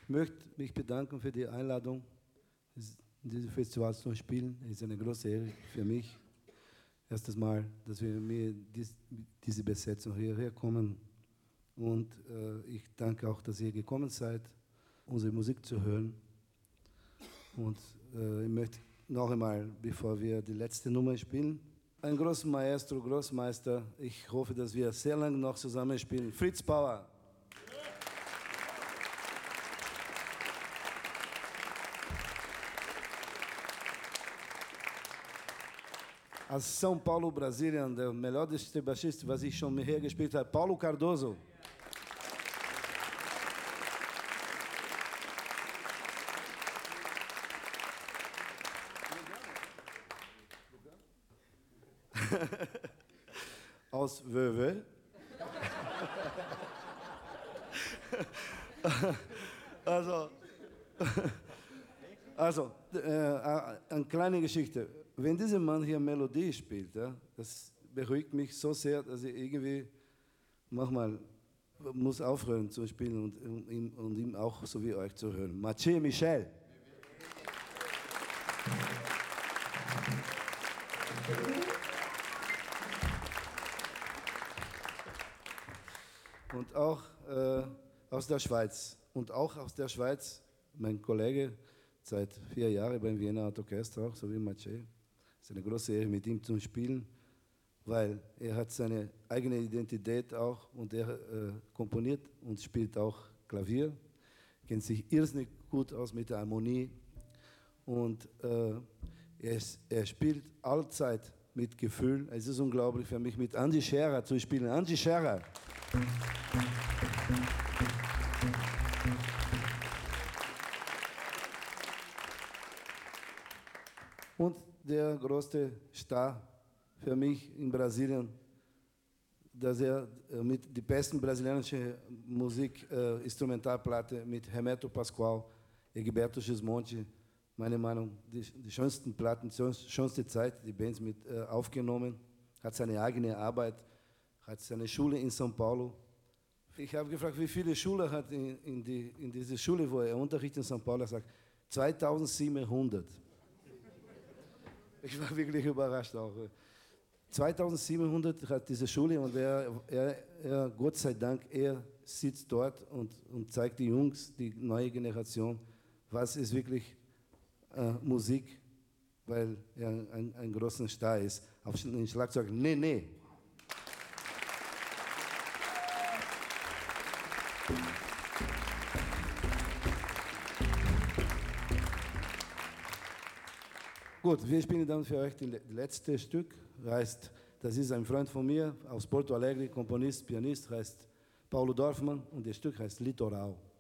Ich möchte mich bedanken für die Einladung, in diesem Festival zu spielen. Es ist eine große Ehre für mich. Erstes Mal, dass wir mir diese Besetzung hierher kommen. Und ich danke auch, dass ihr gekommen seid, unsere Musik zu hören. Und ich möchte noch einmal, bevor wir die letzte Nummer spielen, ein großer Maestro, Großmeister. Ich hoffe, dass wir sehr lange noch zusammen spielen. Fritz Bauer. Aus São Paulo, Brasilien, der melodischste Bassist, was ich schon hier gespielt habe, Paulo Cardoso. Aus Wöwe. Eine kleine Geschichte. Wenn dieser Mann hier Melodie spielt, ja, das beruhigt mich so sehr, dass ich irgendwie manchmal muss aufhören zu spielen und ihm auch so wie euch zu hören. Mathieu Michel. Und auch aus der Schweiz. Und auch aus der Schweiz, mein Kollege, seit 4 Jahren beim Wiener Art Orchester, auch so wie Mathieu. Es ist eine große Ehre, mit ihm zu spielen, weil er hat seine eigene Identität auch und er komponiert und spielt auch Klavier, kennt sich irrsinnig gut aus mit der Harmonie und er spielt allzeit mit Gefühl. Es ist unglaublich für mich, mit Andy Scherer zu spielen. Andy Scherer. Und der größte Star für mich in Brasilien, dass er mit der besten brasilianischen Musik, Instrumentalplatte mit Hermeto Pascoal, Egberto Gismonti, meine Meinung, die schönsten Platten, die schönste Zeit, die Bands mit aufgenommen, hat seine eigene Arbeit, hat seine Schule in São Paulo. Ich habe gefragt, wie viele Schüler hat in dieser Schule, wo er unterrichtet in São Paulo, er sagt 2700. Ich war wirklich überrascht auch. 2700 hat diese Schule und er, Gott sei Dank, er sitzt dort und zeigt die Jungs, die neue Generation, was ist wirklich Musik, weil er ein großer Star ist. Auf dem Schlagzeug, nee. Gut, wir spielen dann für euch das letzte Stück. Das ist ein Freund von mir aus Porto Alegre, Komponist, Pianist, heißt Paulo Dorfmann und das Stück heißt Litoral.